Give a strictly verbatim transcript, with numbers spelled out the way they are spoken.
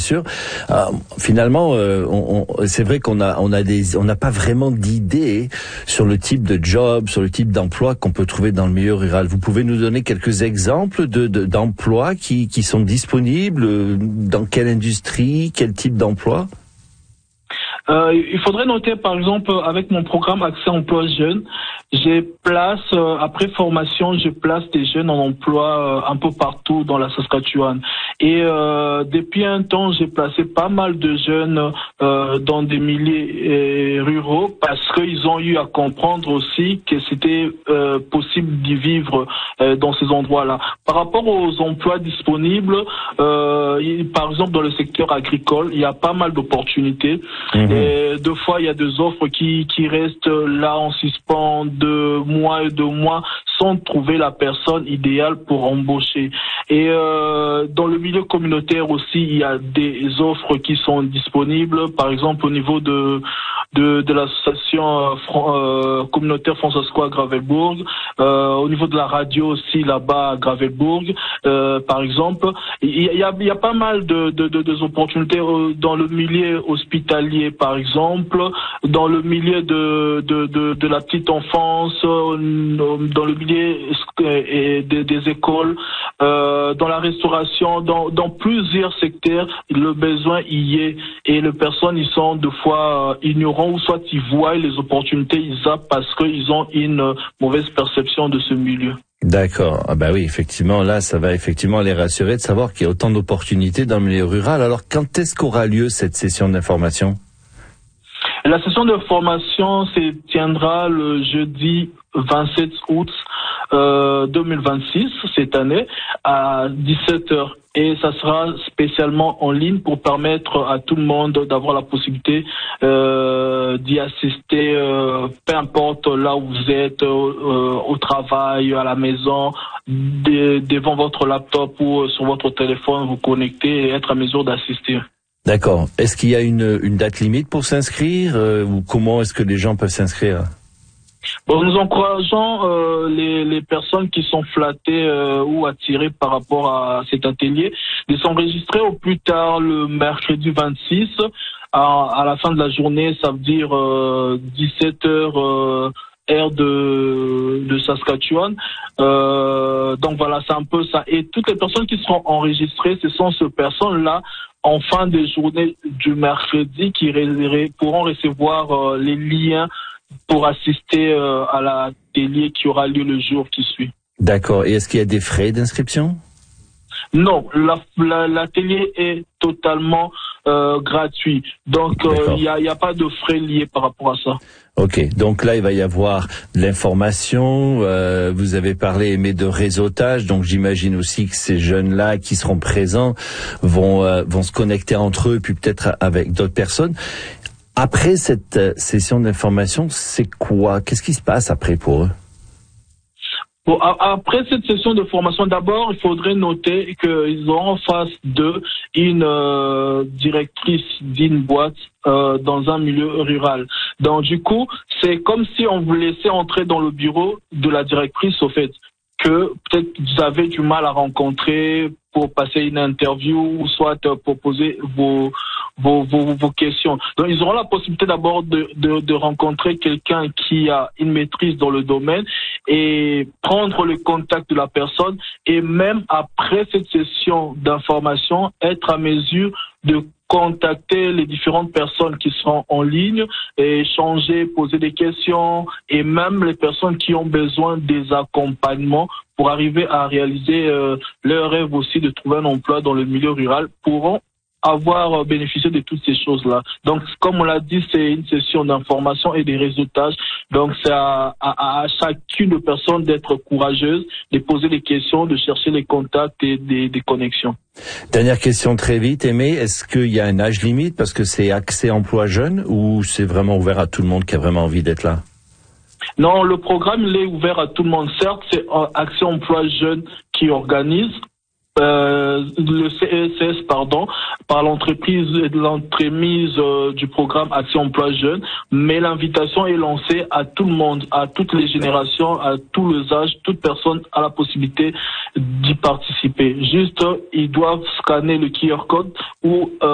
sûr. Alors, finalement, euh, on, on, c'est vrai qu'on a, on a des, on n'a pas vraiment d'idée sur le type de job, sur le type d'emploi qu'on peut trouver dans le milieu rural. Vous pouvez nous donner quelques exemples de, de d'emplois qui, qui sont disponibles, dans quelle industrie, quel type d'emploi? Euh, il faudrait noter, par exemple, avec mon programme Accès Emploi Jeunes, j'ai place, euh, après formation, je place des jeunes en emploi euh, un peu partout dans la Saskatchewan. Et euh, depuis un temps, j'ai placé pas mal de jeunes euh, dans des milieux euh, ruraux parce qu'ils ont eu à comprendre aussi que c'était euh, possible d'y vivre euh, dans ces endroits-là. Par rapport aux emplois disponibles, euh, par exemple dans le secteur agricole, il y a pas mal d'opportunités. Mmh. Et deux fois, il y a des offres qui, qui restent là en suspens de mois et de mois sans trouver la personne idéale pour embaucher. Et euh, dans le milieu communautaire aussi, il y a des offres qui sont disponibles. Par exemple, au niveau de de, de l'association euh, communautaire François à Gravelbourg, euh, au niveau de la radio aussi là-bas à Gravelbourg, euh, par exemple, il y a, il y a pas mal de, de, de, de opportunités dans le milieu hospitalier, par exemple, dans le milieu de de, de, de la petite enfance, dans le milieu des, des écoles, euh, dans la restauration, dans, dans plusieurs secteurs, le besoin y est et les personnes ils sont deux fois ignorants ou soit ils voient les opportunités, ils zappent parce qu'ils ont une mauvaise perception de ce milieu. D'accord. Ah bah oui, effectivement, là, ça va effectivement les rassurer de savoir qu'il y a autant d'opportunités dans le milieu rural. Alors, quand est-ce qu'aura lieu cette session d'information? La session de formation se tiendra le jeudi vingt-sept août euh, deux mille vingt-six, cette année, à dix-sept heures. Et ça sera spécialement en ligne pour permettre à tout le monde d'avoir la possibilité euh, d'y assister, euh, peu importe là où vous êtes, euh, au travail, à la maison, de, devant votre laptop ou sur votre téléphone, vous connecter et être à mesure d'assister. D'accord. Est-ce qu'il y a une, une date limite pour s'inscrire euh, ou comment est-ce que les gens peuvent s'inscrire? Bon, nous encourageons euh, les, les personnes qui sont flattées euh, ou attirées par rapport à cet atelier de s'enregistrer au plus tard le mercredi vingt-six à, à la fin de la journée, ça veut dire euh, dix-sept heures euh, heure de, de Saskatchewan. Euh, donc voilà, c'est un peu ça. Et toutes les personnes qui seront enregistrées, ce sont ces personnes-là en fin de journée du mercredi qui pourront recevoir euh, les liens pour assister euh, à l'atelier qui aura lieu le jour qui suit. D'accord. Et est-ce qu'il y a des frais d'inscription? Non, la, la, l'atelier est totalement euh, gratuit. Donc, il n'y a, y a pas de frais liés par rapport à ça. Ok, donc là, il va y avoir de l'information. Euh, vous avez parlé, mais de réseautage. Donc, j'imagine aussi que ces jeunes-là qui seront présents vont euh, vont se connecter entre eux, puis peut-être avec d'autres personnes. Après cette euh, session d'information, c'est quoi? Qu'est-ce qui se passe après pour eux? Bon, après cette session de formation, d'abord, il faudrait noter qu'ils auront en face d'eux une euh, directrice d'une boîte euh, dans un milieu rural. Donc, du coup, c'est comme si on vous laissait entrer dans le bureau de la directrice, au fait, que peut-être vous avez du mal à rencontrer pour passer une interview ou soit pour poser vos Vos, vos, vos questions. Donc, ils auront la possibilité d'abord de, de, de rencontrer quelqu'un qui a une maîtrise dans le domaine et prendre le contact de la personne et même après cette session d'information, être à mesure de contacter les différentes personnes qui seront en ligne et échanger, poser des questions et même les personnes qui ont besoin des accompagnements pour arriver à réaliser euh, leur rêve aussi de trouver un emploi dans le milieu rural pourront avoir bénéficié de toutes ces choses-là. Donc, comme on l'a dit, c'est une session d'information et de réseautage. Donc, c'est à, à, à chacune de personnes d'être courageuse, de poser des questions, de chercher les contacts et des, des connexions. Dernière question très vite, Aimé. Est-ce qu'il y a un âge limite parce que c'est accès emploi jeune ou c'est vraiment ouvert à tout le monde qui a vraiment envie d'être là? Non, le programme, il est ouvert à tout le monde. Certes, c'est Accès emploi jeune qui organise. Euh, le C E S S, pardon, par l'entreprise, l'entremise euh, du programme Action Emploi Jeune, mais l'invitation est lancée à tout le monde, à toutes les générations, à tous les âges, toute personne a la possibilité d'y participer. Juste, ils doivent scanner le Q R code ou euh,